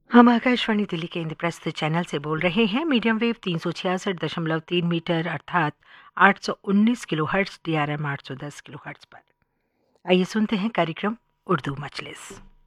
हम आकाशवाणी दिल्ली के इंद्रप्रस्थ चैनल से बोल रहे हैं। मीडियम वेव 366.3 मीटर अर्थात 819 किलोहर्ट्ज़ DRM 810 किलोहर्ट्ज़ पर। आइए सुनते हैं कार्यक्रम उर्दू मजलिस।